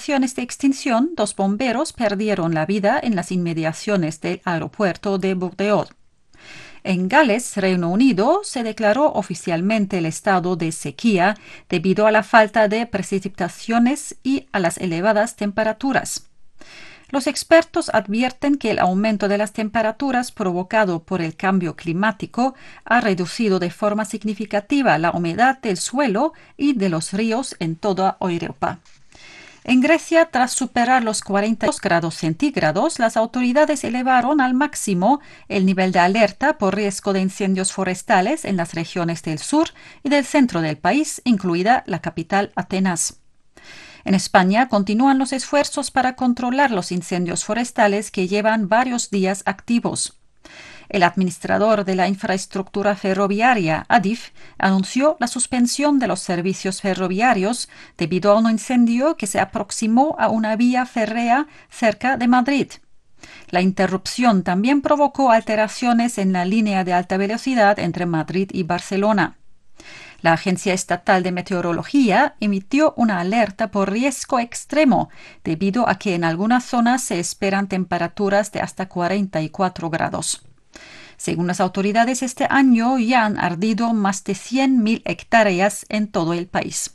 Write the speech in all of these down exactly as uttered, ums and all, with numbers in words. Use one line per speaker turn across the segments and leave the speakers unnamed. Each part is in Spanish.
situaciones de extinción, dos bomberos perdieron la vida en las inmediaciones del aeropuerto de Burdeos. En Gales, Reino Unido, se declaró oficialmente el estado de sequía debido a la falta de precipitaciones y a las elevadas temperaturas. Los expertos advierten que el aumento de las temperaturas provocado por el cambio climático ha reducido de forma significativa la humedad del suelo y de los ríos en toda Europa. En Grecia, tras superar los cuarenta y dos grados centígrados, las autoridades elevaron al máximo el nivel de alerta por riesgo de incendios forestales en las regiones del sur y del centro del país, incluida la capital Atenas. En España continúan los esfuerzos para controlar los incendios forestales que llevan varios días activos. El administrador de la infraestructura ferroviaria, Adif, anunció la suspensión de los servicios ferroviarios debido a un incendio que se aproximó a una vía férrea cerca de Madrid. La interrupción también provocó alteraciones en la línea de alta velocidad entre Madrid y Barcelona. La Agencia Estatal de Meteorología emitió una alerta por riesgo extremo debido a que en algunas zonas se esperan temperaturas de hasta cuarenta y cuatro grados. Según las autoridades, este año ya han ardido más de cien mil hectáreas en todo el país.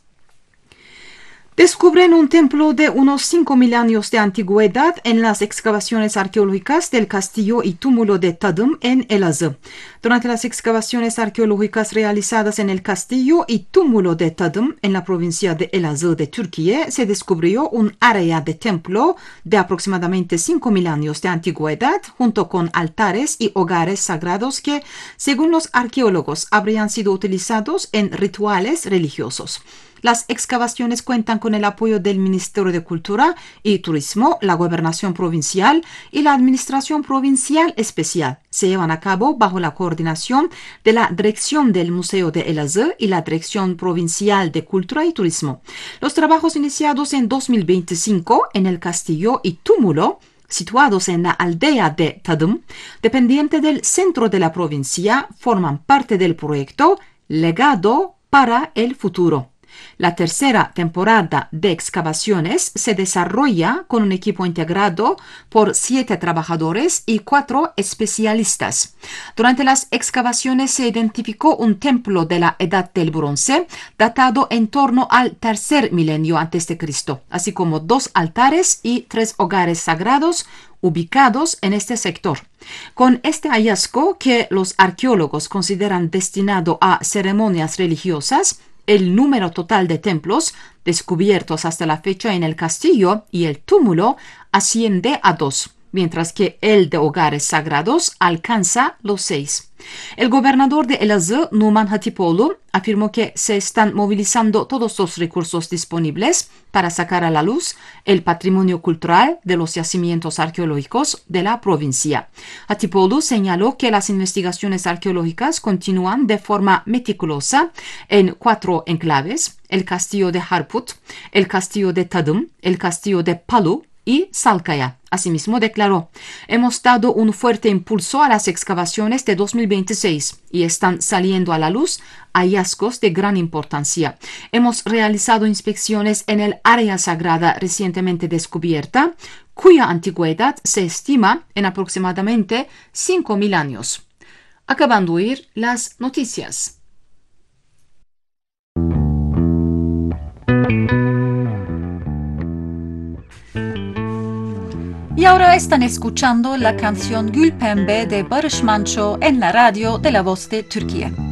Descubren un templo de unos cinco mil años de antigüedad en las excavaciones arqueológicas del castillo y túmulo de Tadım en Elazığ. Durante las excavaciones arqueológicas realizadas en el castillo y túmulo de Tadım en la provincia de Elazığ de Turquía, se descubrió un área de templo de aproximadamente cinco mil años de antigüedad, junto con altares y hogares sagrados que, según los arqueólogos, habrían sido utilizados en rituales religiosos. Las excavaciones cuentan con el apoyo del Ministerio de Cultura y Turismo, la Gobernación Provincial y la Administración Provincial Especial. Se llevan a cabo bajo la coordinación de la Dirección del Museo de Elazığ y la Dirección Provincial de Cultura y Turismo. Los trabajos iniciados en dos mil veinticinco en el castillo y túmulo, situados en la aldea de Tadım, dependiente del centro de la provincia, forman parte del proyecto Legado para el Futuro. La tercera temporada de excavaciones se desarrolla con un equipo integrado por siete trabajadores y cuatro especialistas. Durante las excavaciones se identificó un templo de la Edad del Bronce, datado en torno al tercer milenio antes de Cristo, así como dos altares y tres hogares sagrados ubicados en este sector. Con este hallazgo, que los arqueólogos consideran destinado a ceremonias religiosas, el número total de templos descubiertos hasta la fecha en el castillo y el túmulo asciende a dos, mientras que el de hogares sagrados alcanza los seis. El gobernador de Elazığ, Numan Hatipoğlu, afirmó que se están movilizando todos los recursos disponibles para sacar a la luz el patrimonio cultural de los yacimientos arqueológicos de la provincia. Hatipoğlu señaló que las investigaciones arqueológicas continúan de forma meticulosa en cuatro enclaves: el castillo de Harput, el castillo de Tadım, el castillo de Palu y Salkaya. Asimismo declaró: hemos dado un fuerte impulso a las excavaciones de dos mil veintiséis y están saliendo a la luz hallazgos de gran importancia. Hemos realizado inspecciones en el área sagrada recientemente descubierta, cuya antigüedad se estima en aproximadamente cinco mil años. Acaban de oír las noticias.
Y ahora están escuchando la canción Gül Pembe de Barış Manço en la radio de La Voz de Turquía.